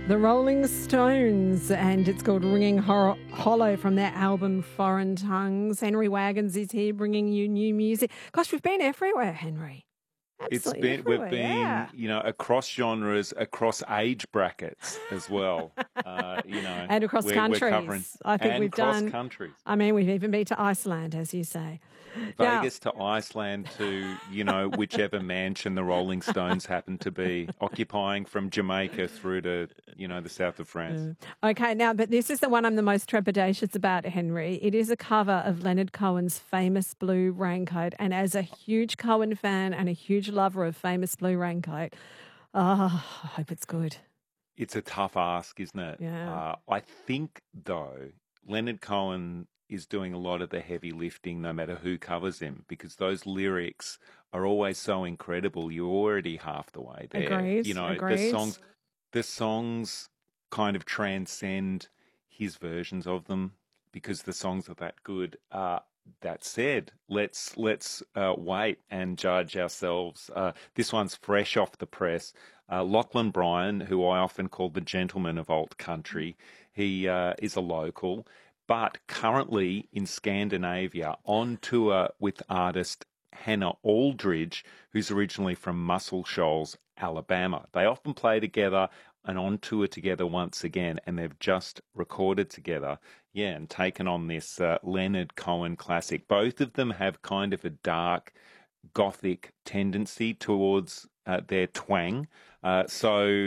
The Rolling Stones, and it's called Ringing Hollow from their album Foreign Tongues. Henry Wagons is here bringing you new music. Gosh, we've been everywhere, Henry. Absolutely everywhere, we've been, across genres, across age brackets as well. And across countries. We're covering, I think we've done. Countries. I mean, we've even been to Iceland, as you say. Vegas to Iceland to, whichever mansion the Rolling Stones happen to be occupying, from Jamaica through to, the south of France. Okay, now, but this is the one I'm the most trepidatious about, Henry. It is a cover of Leonard Cohen's Famous Blue Raincoat. And as a huge Cohen fan and a huge lover of Famous Blue Raincoat, I hope it's good. It's a tough ask, isn't it? Yeah. I think, though, Leonard Cohen is doing a lot of the heavy lifting no matter who covers him, because those lyrics are always so incredible. You're already half the way there. Agreed. The songs kind of transcend his versions of them because the songs are that good. That said, let's wait and judge ourselves. This one's fresh off the press. Lachlan Bryan, who I often call the gentleman of alt country, he is a local, but currently in Scandinavia on tour with artist Hannah Aldridge, who's originally from Muscle Shoals, Alabama. They often play together and on tour together once again, and they've just recorded together, and taken on this Leonard Cohen classic. Both of them have kind of a dark gothic tendency towards their twang. This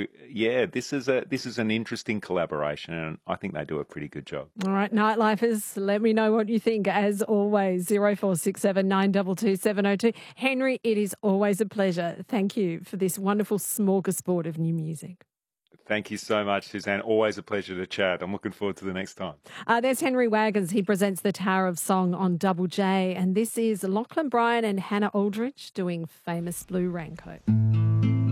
is an interesting collaboration, and I think they do a pretty good job. All right, Nightlifers, let me know what you think. As always, 0467 922 702. Henry, it is always a pleasure. Thank you for this wonderful smorgasbord of new music. Thank you so much, Suzanne. Always a pleasure to chat. I'm looking forward to the next time. There's Henry Wagons. He presents the Tower of Song on Double J. And this is Lachlan Bryan and Hannah Aldridge doing Famous Blue Raincoat.